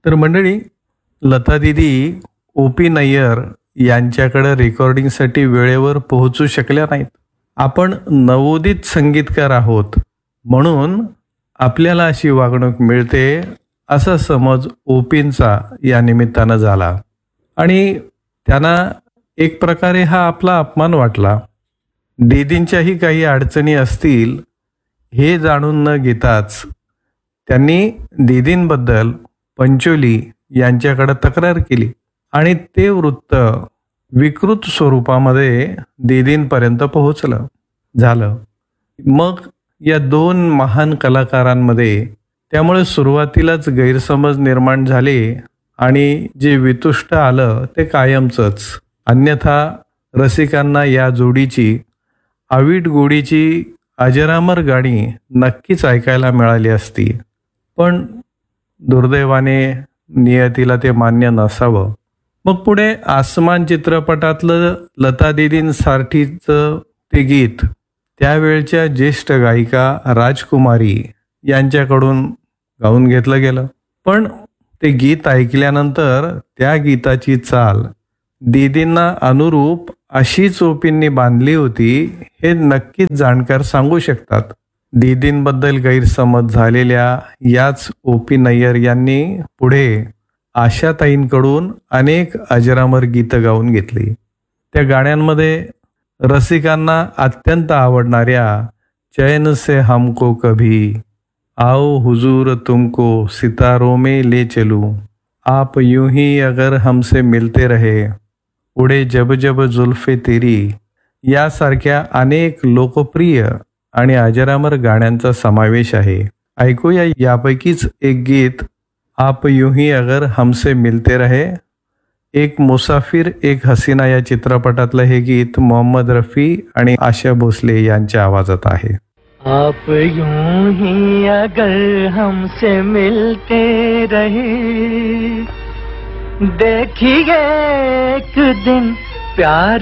तर मंडळी, लता दीदी ओ.पी. नय्यर यांच्याकडे रेकॉर्डिंगसाठी वेळेवर पोहोचू शकल्या नाहीत. आपण नवोदित संगीतकार आहोत म्हणून आपल्याला अशी वागणूक मिळते असा समज ओपींचा या निमित्तानं झाला आणि त्यांना एक प्रकारे हा आपला अपमान वाटला. दीदींच्याही काही अडचणी असतील हे जाणून न घेताच त्यांनी दीदींबद्दल पंचोली यांच्याकडे तक्रार केली आणि ते वृत्त विकृत स्वरूपामध्ये दीदींपर्यंत पोहोचलं झालं. मग या दोन महान कलाकारांमध्ये त्यामुळे सुरुवातीलाच गैरसमज निर्माण झाले आणि जे वितुष्ट आलं ते कायमचंच. अन्यथा रसिकांना या जोडीची आविट गोडीची अजरामर गाणी नक्कीच ऐकायला मिळाली असती. पण दुर्दैवाने नियतीला ते मान्य नसावं. मग पुढे आसमान चित्रपटातलं लता दीदींसाठीचं ते गीत त्यावेळच्या ज्येष्ठ गायिका राजकुमारी यांच्याकडून गाऊन घेतलं गेलं. पण ते गीत ऐकल्यानंतर त्या गीताची चाल दीदींना अनुरूप अशीच ओपींनी बांधली होती हे नक्कीच जाणकार सांगू शकतात. दीदींबद्दल गैरसमज झालेल्या याच ओ.पी. नय्यर यांनी पुढे आशाताईंकडून अनेक अजरामर गीतं गाऊन घेतली. त्या गाण्यांमध्ये रसिकांना अत्यंत आवडणाऱ्या चैन से हमको कभी, आओ हुजूर तुमको सितारों में ले चलूं, आप यूं ही अगर हमसे मिलते रहे, उडे जब जब जुल्फे तेरी यासारख्या अनेक लोकप्रिय आणि अजरामर गाण्यांचा समावेश आहे. ऐकूया यापैकीच एक गीत, आप यूं ही अगर हमसे मिलते रहे. एक मुसाफिर एक हसीना या चित्रपटातलं हे गीत मोहम्मद रफी आणि आशा भोसले यांच्या आवाजात आहे. आप यूं ही अगर हमसे मिलते रहे, देखिए एक दिन प्यार